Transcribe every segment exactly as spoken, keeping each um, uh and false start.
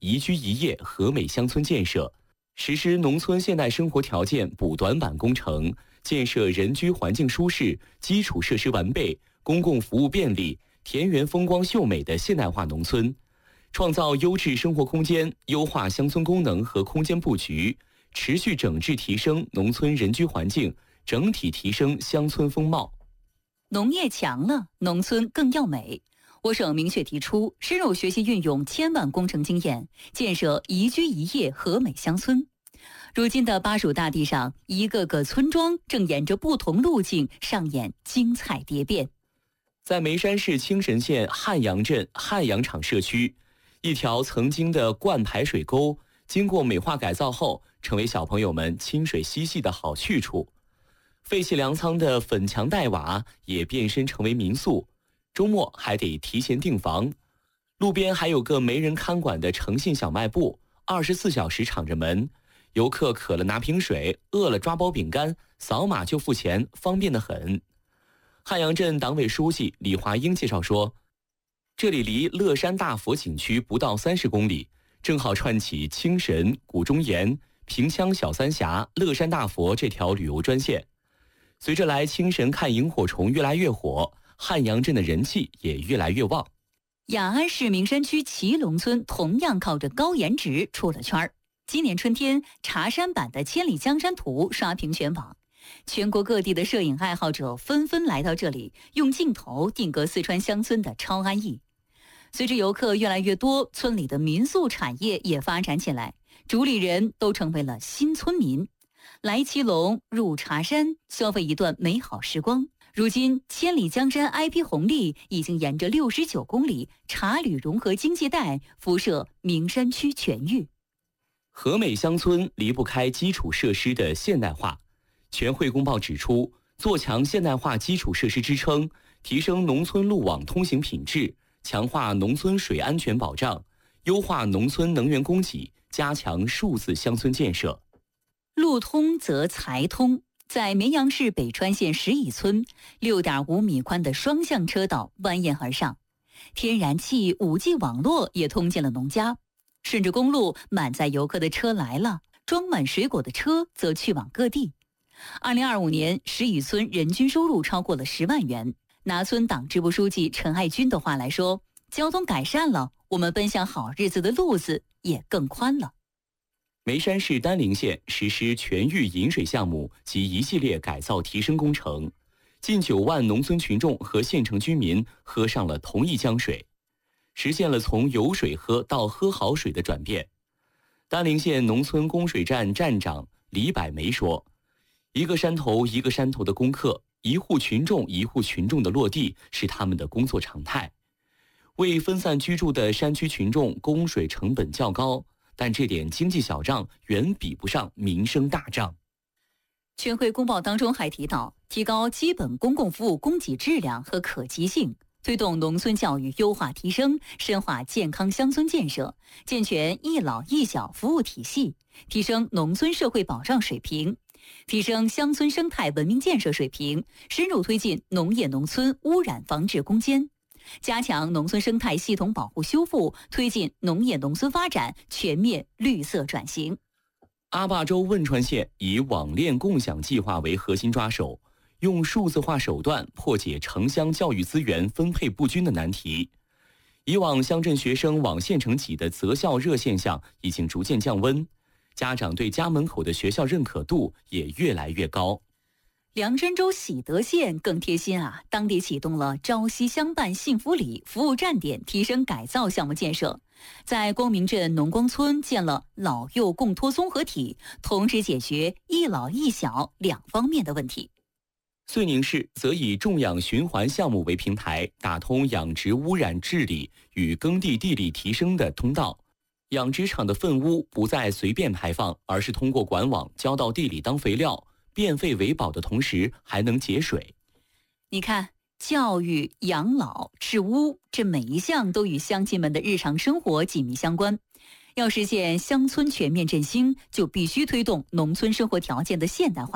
宜居宜业和美乡村建设，实施农村现代生活条件补短板工程，建设人居环境舒适、基础设施完备、公共服务便利、田园风光秀美的现代化农村，创造优质生活空间，优化乡村功能和空间布局，持续整治提升农村人居环境，整体提升乡村风貌。 农业强了，农村更要美。我省明确提出，深入学习运用千万工程经验，建设宜居宜业和美乡村。如今的巴蜀大地上，一个个村庄正沿着不同路径上演精彩蝶变。 在眉山市青神县汉阳镇汉阳场社区，一条曾经的灌排水沟，经过美化改造后，成为小朋友们亲水嬉戏的好去处。废弃粮仓的粉墙黛瓦也变身成为民宿，周末还得提前订房。路边还有个没人看管的诚信小卖部，二十四小时敞着门，游客渴了拿瓶水，饿了抓包饼干，扫码就付钱，方便得很。汉阳镇党委书记李华英介绍说，这里离乐山大佛景区不到三十公里，正好串起青神、古中岩、平羌小三峡、乐山大佛这条旅游专线。随着来青神看萤火虫越来越火，汉阳镇的人气也越来越旺。 雅安市名山区祁龙村同样靠着高颜值出了圈儿。今年春天，茶山版的《千里江山图》刷屏全网，全国各地的摄影爱好者纷纷来到这里，用镜头定格四川乡村的超安逸。随着游客越来越多，村里的民宿产业也发展起来，主理人都成为了新村民。来祁龙，入茶山，消费一段美好时光。如今，千里江山 I P 红利已经沿着六十九公里茶旅融合经济带辐射名山区全域。 和美乡村离不开基础设施的现代化。全会公报指出，做强现代化基础设施支撑，提升农村路网通行品质，强化农村水安全保障，优化农村能源供给，加强数字乡村建设。 路通则财通。在绵阳市北川县石乙村， 六点五米宽的双向车道蜿蜒而上，天然气、五 G 网络也通进了农家。顺着公路，满载游客的车来了，装满水果的车则去往各地。二零二五年，石乙村人均收入超过了十万元。拿村党支部书记陈爱军的话来说，交通改善了，我们奔向好日子的路子也更宽了。 眉山市丹陵县实施全域饮水项目及一系列改造提升工程，近九万农村群众和县城居民喝上了同一江水，实现了从有水喝到喝好水的转变。丹陵县农村供水站站长李百梅说，一个山头一个山头的攻克，一户群众一户群众的落地是他们的工作常态。为分散居住的山区群众供水成本较高，但这点经济小账远比不上民生大账。 全会公报当中还提到，提高基本公共服务供给质量和可及性，推动农村教育优化提升，深化健康乡村建设，健全一老一小服务体系，提升农村社会保障水平，提升乡村生态文明建设水平，深入推进农业农村污染防治攻坚，加强农村生态系统保护修复，推进农业农村发展全面绿色转型。 阿坝州汶川县以网链共享计划为核心抓手，用数字化手段破解城乡教育资源分配不均的难题。以往乡镇学生往县城挤的择校热现象已经逐渐降温，家长对家门口的学校认可度也越来越高。 凉山州喜德县更贴心啊，当地启动了朝夕相伴幸福里服务站点提升改造项目建设，在光明镇农光村建了老幼共托综合体，同时解决一老一小两方面的问题。 遂宁市则以种养循环项目为平台，打通养殖污染治理与耕地地理提升的通道。养殖场的粪污不再随便排放，而是通过管网浇到地里当肥料，变废为宝的同时还能节水。 你看，教育、养老、治污，这每一项都与乡亲们的日常生活紧密相关。要实现乡村全面振兴，就必须推动农村生活条件的现代化。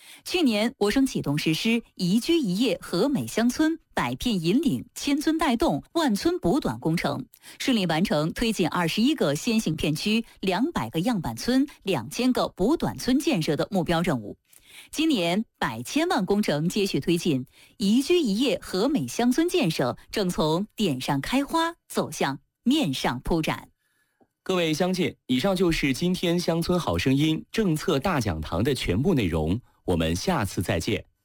去年，我省启动实施宜居宜业和美乡村百片引领、千村带动、万村补短工程，顺利完成推进二十一个先行片区、两百个样板村、两千个补短村建设的目标任务。今年，百千万工程接续推进，宜居宜业和美乡村建设正从点上开花走向面上铺展。 各位乡亲，以上就是今天乡村好声音政策大讲堂的全部内容，我们下次再见。